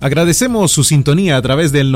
Agradecemos su sintonía a través del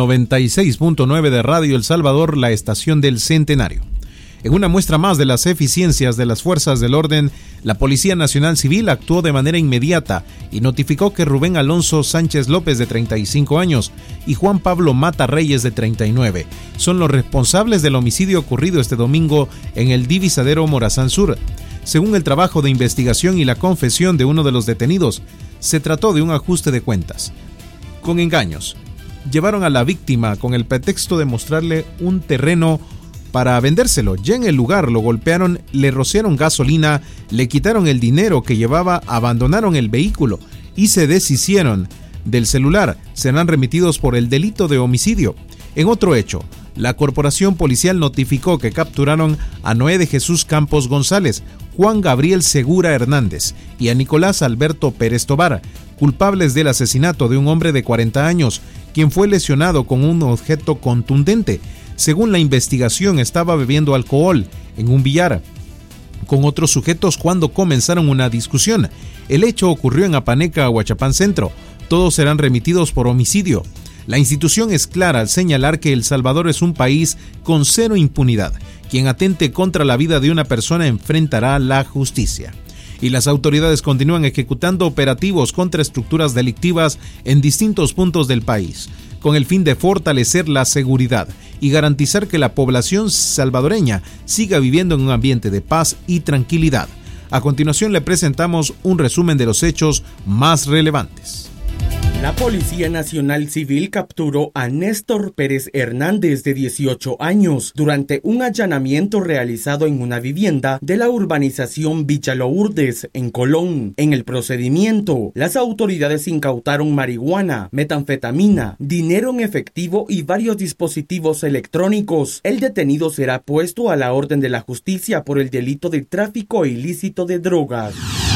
96.9 de Radio El Salvador, la estación del Centenario. En una muestra más de las eficiencias de las fuerzas del orden, la Policía Nacional Civil actuó de manera inmediata y notificó que Rubén Alonso Sánchez López, de 35 años, y Juan Pablo Mata Reyes, de 39, son los responsables del homicidio ocurrido este domingo en el divisadero Morazán Sur. Según el trabajo de investigación y la confesión de uno de los detenidos, se trató de un ajuste de cuentas. Con engaños, llevaron a la víctima con el pretexto de mostrarle un terreno para vendérselo. Ya en el lugar lo golpearon, le rociaron gasolina, le quitaron el dinero que llevaba, abandonaron el vehículo y se deshicieron del celular. Serán remitidos por el delito de homicidio. En otro hecho, la corporación policial notificó que capturaron a Noé de Jesús Campos González, Juan Gabriel Segura Hernández y a Nicolás Alberto Pérez Tobar, culpables del asesinato de un hombre de 40 años, quien fue lesionado con un objeto contundente. Según la investigación, estaba bebiendo alcohol en un billar con otros sujetos cuando comenzaron una discusión. El hecho ocurrió en Apaneca, Huachapán Centro. Todos serán remitidos por homicidio. La institución es clara al señalar que El Salvador es un país con cero impunidad. Quien atente contra la vida de una persona enfrentará la justicia. Y las autoridades continúan ejecutando operativos contra estructuras delictivas en distintos puntos del país, con el fin de fortalecer la seguridad y garantizar que la población salvadoreña siga viviendo en un ambiente de paz y tranquilidad. A continuación le presentamos un resumen de los hechos más relevantes. La Policía Nacional Civil capturó a Néstor Pérez Hernández, de 18 años, durante un allanamiento realizado en una vivienda de la urbanización Villa Lourdes, en Colón. En el procedimiento, las autoridades incautaron marihuana, metanfetamina, dinero en efectivo y varios dispositivos electrónicos. El detenido será puesto a la orden de la justicia por el delito de tráfico ilícito de drogas.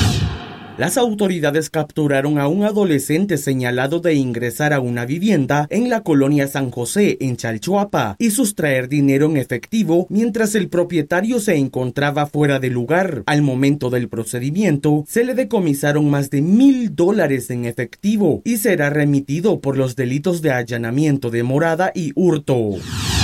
Las autoridades capturaron a un adolescente señalado de ingresar a una vivienda en la colonia San José, en Chalchuapa, y sustraer dinero en efectivo mientras el propietario se encontraba fuera del lugar. Al momento del procedimiento, se le decomisaron más de $1,000 en efectivo y será remitido por los delitos de allanamiento de morada y hurto.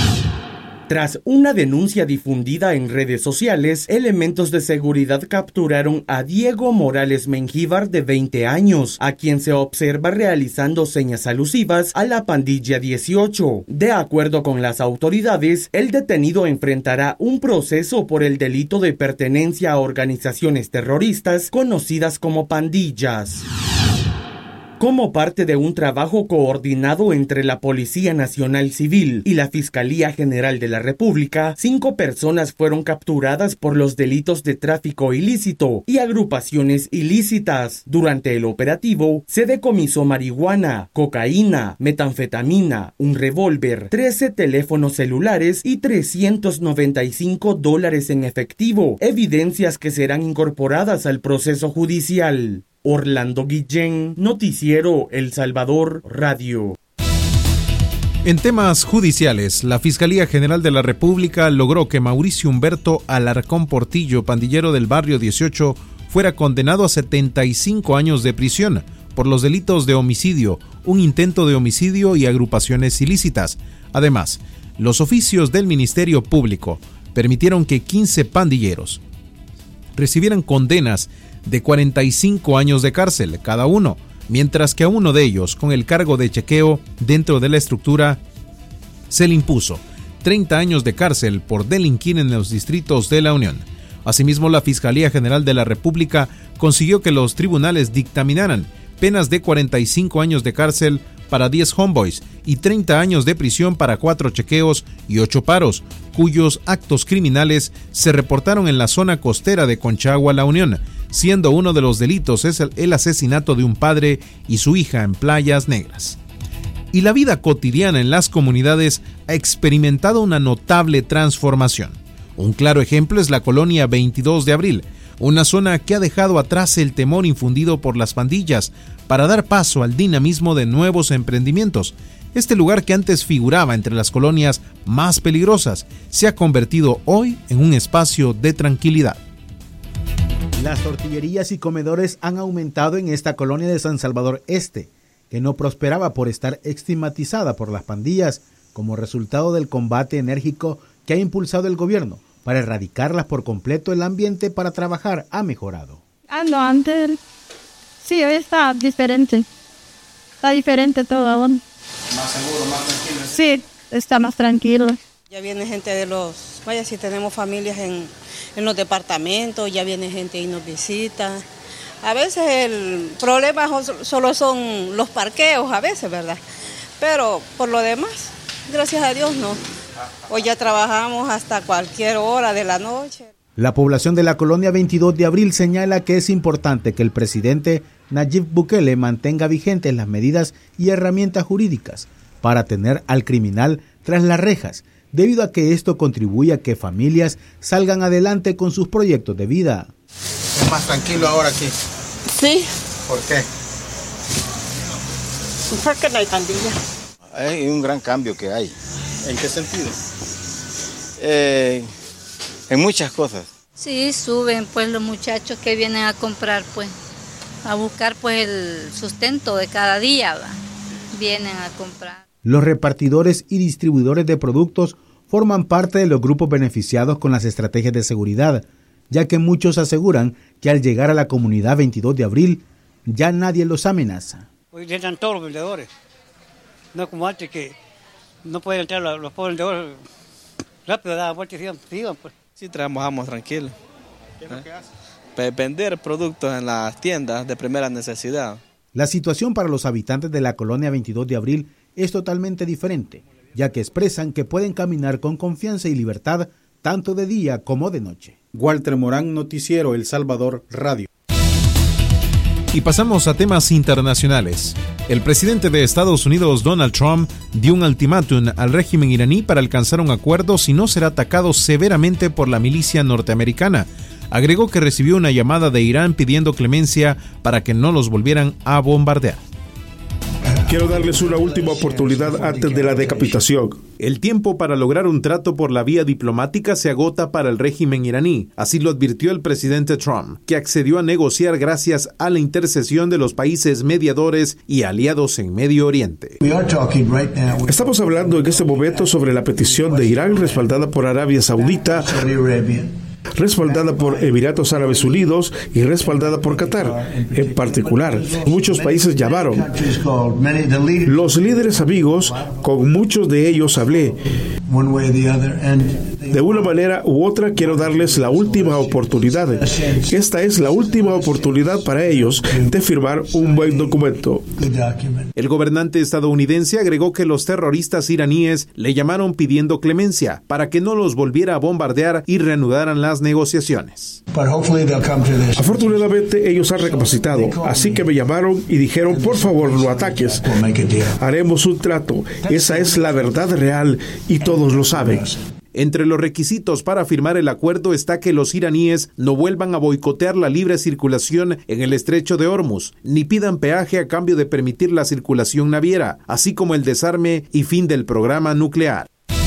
Tras una denuncia difundida en redes sociales, elementos de seguridad capturaron a Diego Morales Mengíbar, de 20 años, a quien se observa realizando señas alusivas a la pandilla 18. De acuerdo con las autoridades, el detenido enfrentará un proceso por el delito de pertenencia a organizaciones terroristas conocidas como pandillas. Como parte de un trabajo coordinado entre la Policía Nacional Civil y la Fiscalía General de la República, 5 personas fueron capturadas por los delitos de tráfico ilícito y agrupaciones ilícitas. Durante el operativo, se decomisó marihuana, cocaína, metanfetamina, un revólver, 13 teléfonos celulares y $395 en efectivo, evidencias que serán incorporadas al proceso judicial. Orlando Guillén, Noticiero El Salvador Radio. En temas judiciales, la Fiscalía General de la República logró que Mauricio Humberto Alarcón Portillo, pandillero del barrio 18, fuera condenado a 75 años de prisión por los delitos de homicidio, un intento de homicidio y agrupaciones ilícitas. Además, los oficios del Ministerio Público permitieron que 15 pandilleros recibieran condenas de 45 años de cárcel cada uno, mientras que a uno de ellos, con el cargo de chequeo dentro de la estructura, se le impuso 30 años de cárcel por delinquir en los distritos de la Unión. Asimismo, la Fiscalía General de la República consiguió que los tribunales dictaminaran penas de 45 años de cárcel para 10 homeboys y 30 años de prisión para 4 chequeos y 8 paros, cuyos actos criminales se reportaron en la zona costera de Conchagua, La Unión, siendo uno de los delitos es el asesinato de un padre y su hija en Playas Negras. Y la vida cotidiana en las comunidades ha experimentado una notable transformación. Un claro ejemplo es la colonia 22 de Abril, una zona que ha dejado atrás el temor infundido por las pandillas para dar paso al dinamismo de nuevos emprendimientos. Este lugar, que antes figuraba entre las colonias más peligrosas, se ha convertido hoy en un espacio de tranquilidad. Las tortillerías y comedores han aumentado en esta colonia de San Salvador Este, que no prosperaba por estar estigmatizada por las pandillas como resultado del combate enérgico que ha impulsado el gobierno para erradicarlas por completo. El ambiente para trabajar ha mejorado. No, antes sí, hoy está diferente. Está diferente todo ahora. ¿Más seguro, más tranquilo? Sí, está más tranquilo. Ya viene gente si tenemos familias en los departamentos, ya viene gente y nos visita. A veces el problema solo son los parqueos, a veces, ¿verdad? Pero por lo demás, gracias a Dios no. Hoy ya trabajamos hasta cualquier hora de la noche. La población de la colonia 22 de abril señala que es importante que el presidente Nayib Bukele mantenga vigentes las medidas y herramientas jurídicas para tener al criminal tras las rejas, debido a que esto contribuye a que familias salgan adelante con sus proyectos de vida. ¿Es más tranquilo ahora aquí? Sí. ¿Por qué? Porque no hay pandilla. Hay un gran cambio que hay. ¿En qué sentido? En muchas cosas. Sí, suben pues los muchachos que vienen a comprar pues, a buscar pues el sustento de cada día, ¿va? Vienen a comprar. Los repartidores y distribuidores de productos forman parte de los grupos beneficiados con las estrategias de seguridad, ya que muchos aseguran que al llegar a la comunidad 22 de abril, ya nadie los amenaza. Hoy entran todos los vendedores, no como antes que no pueden entrar los pobres vendedores rápido, dar vuelta y sigan pues. Sí, trabajamos tranquilos. ¿Qué es lo que hace? Vender productos en las tiendas de primera necesidad. La situación para los habitantes de la colonia 22 de abril es totalmente diferente, ya que expresan que pueden caminar con confianza y libertad tanto de día como de noche. Walter Morán, Noticiero El Salvador Radio. Y pasamos a temas internacionales. El presidente de Estados Unidos, Donald Trump, dio un ultimátum al régimen iraní para alcanzar un acuerdo si no será atacado severamente por la milicia norteamericana. Agregó que recibió una llamada de Irán pidiendo clemencia para que no los volvieran a bombardear. Quiero darles una última oportunidad antes de la decapitación. El tiempo para lograr un trato por la vía diplomática se agota para el régimen iraní. Así lo advirtió el presidente Trump, que accedió a negociar gracias a la intercesión de los países mediadores y aliados en Medio Oriente. Estamos hablando en este momento sobre la petición de Irán respaldada por Arabia Saudita, respaldada por Emiratos Árabes Unidos y respaldada por Qatar. En particular, muchos países llamaron. Los líderes amigos, con muchos de ellos hablé. De una manera u otra quiero darles la última oportunidad. Esta es la última oportunidad para ellos de firmar un buen documento. El gobernante estadounidense agregó que los terroristas iraníes le llamaron pidiendo clemencia para que no los volviera a bombardear y reanudaran las negociaciones. Afortunadamente ellos han recapacitado, así que me llamaron y dijeron, por favor, no ataques. Haremos un trato. Esa es la verdad real y todos lo saben. Entre los requisitos para firmar el acuerdo está que los iraníes no vuelvan a boicotear la libre circulación en el estrecho de Hormuz, ni pidan peaje a cambio de permitir la circulación naviera, así como el desarme y fin del programa nuclear.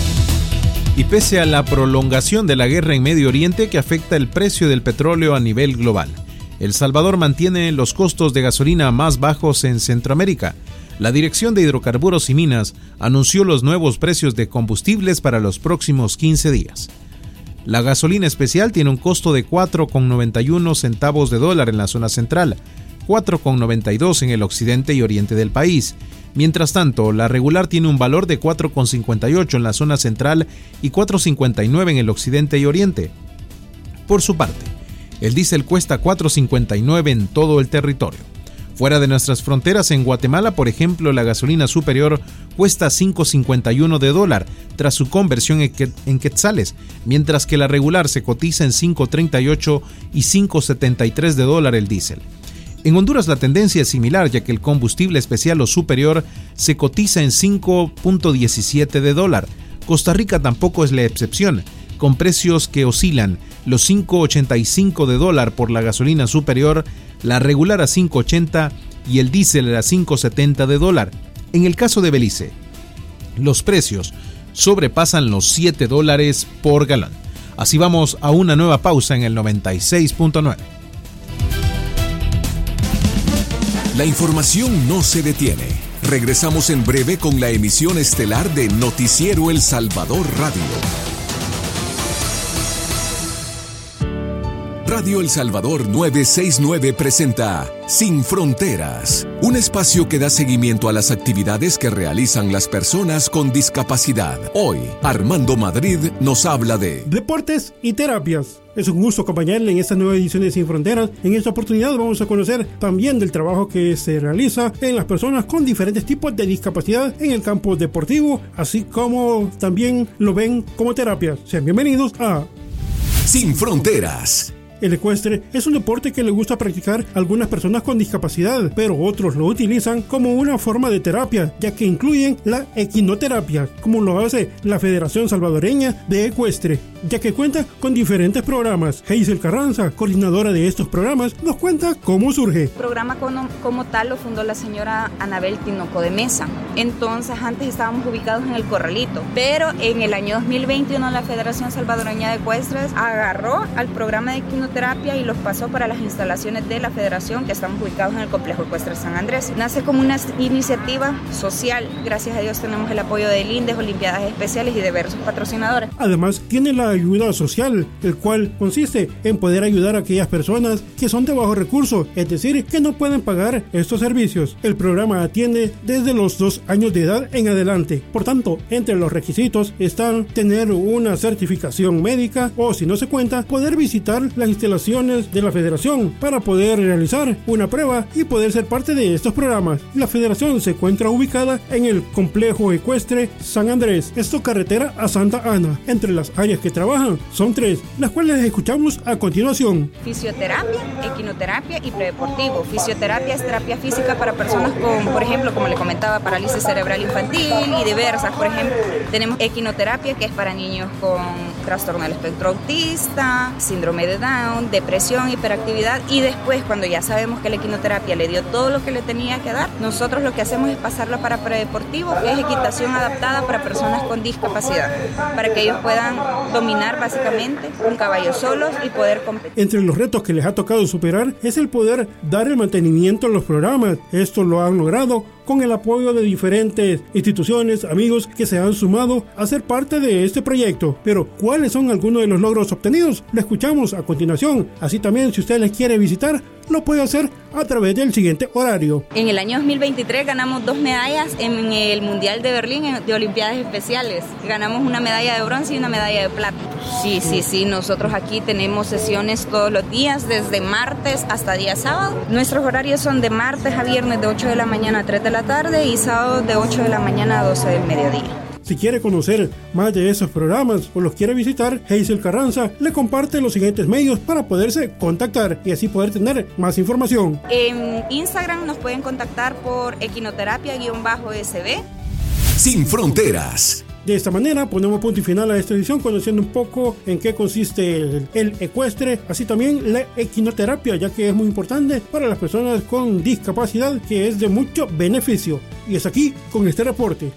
Y pese a la prolongación de la guerra en Medio Oriente que afecta el precio del petróleo a nivel global, El Salvador mantiene los costos de gasolina más bajos en Centroamérica. La Dirección de Hidrocarburos y Minas anunció los nuevos precios de combustibles para los próximos 15 días. La gasolina especial tiene un costo de 4,91 centavos de dólar en la zona central, 4,92 en el occidente y oriente del país. Mientras tanto, la regular tiene un valor de 4,58 en la zona central y 4,59 en el occidente y oriente. Por su parte, el diésel cuesta 4,59 en todo el territorio. Fuera de nuestras fronteras, en Guatemala, por ejemplo, la gasolina superior cuesta 5,51 de dólar tras su conversión en quetzales, mientras que la regular se cotiza en 5,38 y 5,73 de dólar el diésel. En Honduras la tendencia es similar, ya que el combustible especial o superior se cotiza en 5,17 de dólar. Costa Rica tampoco es la excepción, con precios que oscilan los 5,85 de dólar por la gasolina superior, la regular a 5,80 y el diésel a 5,70 de dólar. En el caso de Belice, los precios sobrepasan los 7 dólares por galón. Así vamos a una nueva pausa en el 96.9. La información no se detiene. Regresamos en breve con la emisión estelar de Noticiero El Salvador Radio. Radio El Salvador 969 presenta Sin Fronteras, un espacio que da seguimiento a las actividades que realizan las personas con discapacidad. Hoy, Armando Madrid nos habla de deportes y terapias. Es un gusto acompañarle en esta nueva edición de Sin Fronteras. En esta oportunidad vamos a conocer también del trabajo que se realiza en las personas con diferentes tipos de discapacidad en el campo deportivo, así como también lo ven como terapias. Sean bienvenidos a Sin Fronteras. El ecuestre es un deporte que le gusta practicar a algunas personas con discapacidad, pero otros lo utilizan como una forma de terapia, ya que incluyen la equinoterapia, como lo hace la Federación Salvadoreña de Ecuestre, ya que cuenta con diferentes programas. Hazel Carranza, coordinadora de estos programas, nos cuenta cómo surge. El programa como tal lo fundó la señora Anabel Tinoco de Mesa. Entonces antes estábamos ubicados en el Corralito, pero en el año 2021 la Federación Salvadoreña de Ecuestres agarró al programa de equinoterapia y los pasó para las instalaciones de la federación, que estamos ubicados en el complejo ecuestre San Andrés. Nace como una iniciativa social. Gracias a Dios tenemos el apoyo del INDES, Olimpiadas Especiales y diversos patrocinadores. Además tiene la ayuda social, el cual consiste en poder ayudar a aquellas personas que son de bajos recursos, es decir, que no pueden pagar estos servicios. El programa atiende desde los 2 años de edad en adelante. Por tanto, entre los requisitos están tener una certificación médica o, si no se cuenta, poder visitar las instalaciones de la federación para poder realizar una prueba y poder ser parte de estos programas. La federación se encuentra ubicada en el complejo ecuestre San Andrés, esto carretera a Santa Ana. Entre las áreas que trabajan son 3, las cuales escuchamos a continuación. Fisioterapia, equinoterapia y predeportivo. Fisioterapia es terapia física para personas con, por ejemplo, como le comentaba, parálisis cerebral infantil y diversas. Por ejemplo, tenemos equinoterapia, que es para niños con trastorno del espectro autista, síndrome de Down, depresión, hiperactividad, y después, cuando ya sabemos que la equinoterapia le dio todo lo que le tenía que dar, nosotros lo que hacemos es pasarla para predeportivo, que es equitación adaptada para personas con discapacidad, para que ellos puedan dominar básicamente un caballo solos y poder competir. Entre los retos que les ha tocado superar es el poder dar el mantenimiento a los programas. Esto lo han logrado con el apoyo de diferentes instituciones, amigos que se han sumado a ser parte de este proyecto. Pero, ¿cuáles son algunos de los logros obtenidos? Lo escuchamos a continuación. Así también, si usted les quiere visitar, lo puede hacer a través del siguiente horario. En el año 2023 ganamos 2 medallas en el Mundial de Berlín de Olimpiadas Especiales. Ganamos una medalla de bronce y una medalla de plata. Sí, nosotros aquí tenemos sesiones todos los días, desde martes hasta día sábado. Nuestros horarios son de martes a viernes de 8 de la mañana a 3 de la tarde y sábado de 8 de la mañana a 12 del mediodía. Si quiere conocer más de esos programas o los quiere visitar, Hazel Carranza le comparte los siguientes medios para poderse contactar y así poder tener más información. En Instagram nos pueden contactar por equinoterapia_SB. Sin Fronteras. De esta manera ponemos punto y final a esta edición, conociendo un poco en qué consiste el ecuestre, así también la equinoterapia, ya que es muy importante para las personas con discapacidad, que es de mucho beneficio. Y es aquí con este reporte.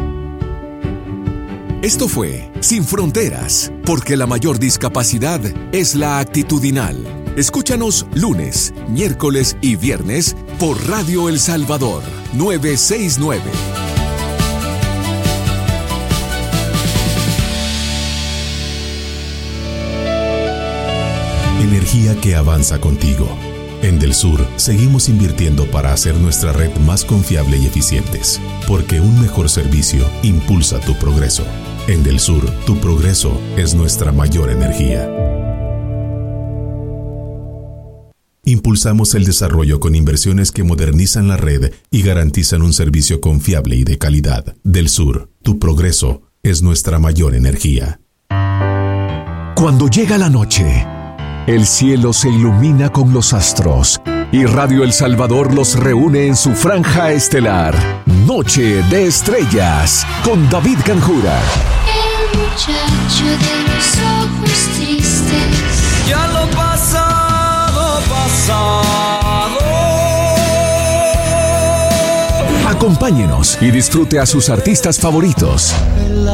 Esto fue Sin Fronteras, porque la mayor discapacidad es la actitudinal. Escúchanos lunes, miércoles y viernes por Radio El Salvador 969. Energía que avanza contigo. En Del Sur seguimos invirtiendo para hacer nuestra red más confiable y eficientes, porque un mejor servicio impulsa tu progreso. En Del Sur, tu progreso es nuestra mayor energía. Impulsamos el desarrollo con inversiones que modernizan la red y garantizan un servicio confiable y de calidad. Del Sur, tu progreso es nuestra mayor energía. Cuando llega la noche, el cielo se ilumina con los astros y Radio El Salvador los reúne en su franja estelar. Noche de Estrellas con David Canjura. El muchacho de los ojos tristes. Ya lo pasado, pasado. Acompáñenos y disfrute a sus artistas favoritos.